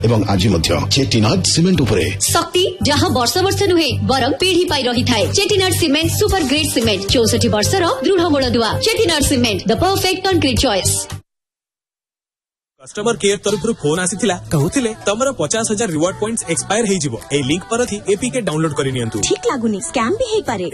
एवं आज चेट्टिनाड सीमेंट उपरे शक्ति जहाँ वर्ष वर्ष नुहे बरम पीढ़ी पाई रही थाए। Chettinad cement super great cement 64 वर्षर दृढ़ मूलदुआ। Chettinad cement the perfect concrete choice. Customer care तरफ फोन आसीथिला कहउथिले तमरो 50,000 रिवार्ड पॉइंट्स एक्सपायर हे जिवो। ए लिंक पर थी एपीके डाउनलोड करि नियंतु। ठीक लागुनी स्कैम भी हे पारे।